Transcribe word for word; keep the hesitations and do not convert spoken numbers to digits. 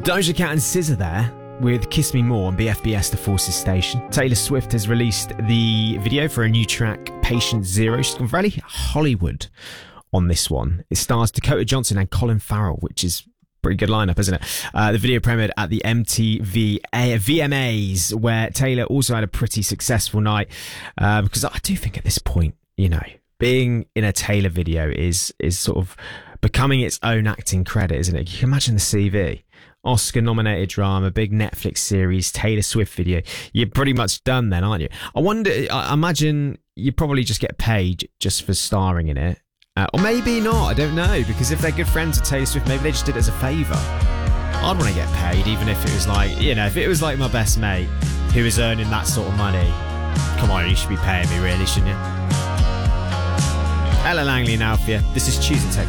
Doja Cat and S Z A there with Kiss Me More on B F B S The Forces Station. Taylor Swift has released the video for a new track, Patient Zero. She's gone very Hollywood on this one. It stars Dakota Johnson and Colin Farrell, which is pretty good lineup, isn't it? Uh, the video premiered at the M T V A- V M As, where Taylor also had a pretty successful night. Uh, because I do think at this point, you know, being in a Taylor video is is sort of becoming its own acting credit, isn't it? You can imagine the C V. Oscar-nominated drama, big Netflix series, Taylor Swift video. You're pretty much done then, aren't you? I wonder, I imagine you probably just get paid just for starring in it. Uh, or maybe not, I don't know, because if they're good friends with Taylor Swift, maybe they just did it as a favour. I'd want to get paid, even if it was like, you know, if it was like my best mate who was earning that sort of money. Come on, you should be paying me, really, shouldn't you? Ella Langley now for you. This is Choose It Tech.